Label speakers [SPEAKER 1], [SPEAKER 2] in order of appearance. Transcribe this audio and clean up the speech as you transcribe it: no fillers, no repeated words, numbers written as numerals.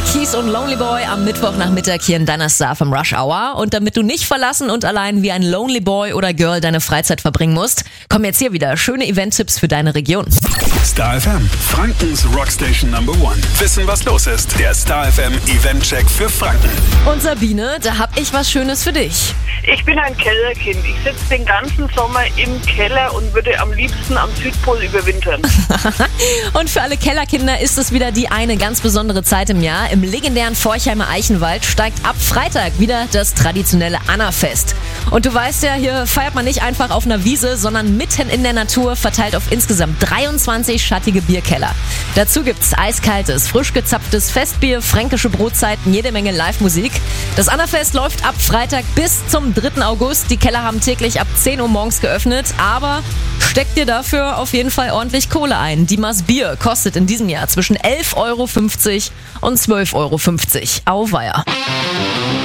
[SPEAKER 1] Keys und Lonely Boy am Mittwochnachmittag hier in deiner Star vom Rush Hour. Und damit du nicht verlassen und allein wie ein Lonely Boy oder Girl deine Freizeit verbringen musst, kommen jetzt hier wieder schöne Event-Tipps für deine Region.
[SPEAKER 2] Star FM, Frankens Rockstation Number 1. Wissen, was los ist. Der Star FM Event-Check für Franken.
[SPEAKER 1] Und Sabine, da hab ich was Schönes für dich.
[SPEAKER 3] Ich bin ein Kellerkind. Ich sitze den ganzen Sommer im Keller und würde am liebsten am Südpol überwintern.
[SPEAKER 1] Und für alle Kellerkinder ist es wieder die eine ganz besondere Zeit im Jahr. Im legendären Forchheimer Eichenwald steigt ab Freitag wieder das traditionelle Annafest. Und du weißt ja, hier feiert man nicht einfach auf einer Wiese, sondern mitten in der Natur, verteilt auf insgesamt 23 schattige Bierkeller. Dazu gibt's eiskaltes, frisch gezapftes Festbier, fränkische Brotzeiten, jede Menge Live-Musik. Das Annafest läuft ab Freitag bis zum 3. August. Die Keller haben täglich ab 10 Uhr morgens geöffnet, aber steckt dir dafür auf jeden Fall ordentlich Kohle ein. Die Maß Bier kostet in diesem Jahr zwischen 11,50 € und 12,50 €. Auweia.